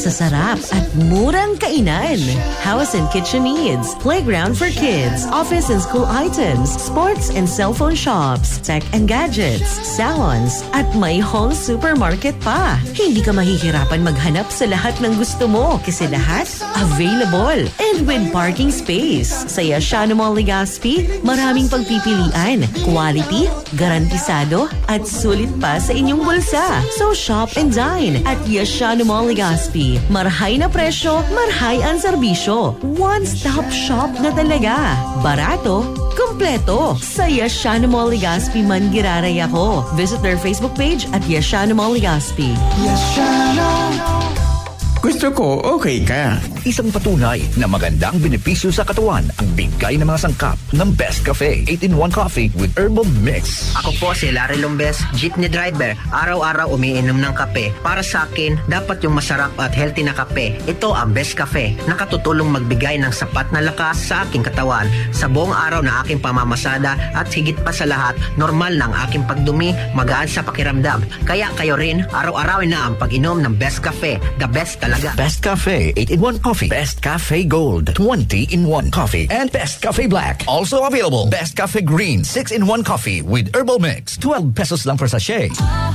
masasarap at murang kainan. House and kitchen needs, playground for kids, office and school items, sports and cell phone shops, tech and gadgets, salons, at may whole supermarket pa. Hindi ka mahihirapan maghanap sa lahat ng gusto mo kasi lahat available. And with parking space, sa Yashano Mall Legazpi, maraming pagpipilian, quality, garantisado, at sulit pa sa inyong bulsa. So shop and dine at Yashano Mall Legazpi. Marhay na presyo, marhay ang serbisyo. One-stop shop na talaga. Barato, kompleto. Sa Yashano Mall Legazpi man giraray ako. Visit their Facebook page at Yashano Mall Legazpi. Gusto ko, okay ka. Isang patunay na magandang benepisyo sa katawan ang bigay ng mga sangkap ng Best Cafe 8-in-1 Coffee with Herbal Mix. Ako po si Larry Lombes, jeepney driver. Araw-araw umiinom ng kape. Para sa akin, dapat yung masarap at healthy na kape. Ito ang Best Cafe. Nakatutulong magbigay ng sapat na lakas sa aking katawan sa buong araw na aking pamamasada at higit pa sa lahat, normal na ang aking pagdumi, magaan sa pakiramdam. Kaya kayo rin, araw-arawin na ang pag-inom ng Best Cafe. The best talaga. Best Cafe 8-in-1 Coffee, Best Cafe Gold 20-in-1 Coffee, and Best Cafe Black. Also available, Best Cafe Green 6-in-1 Coffee with Herbal Mix. 12 pesos lang per sachet.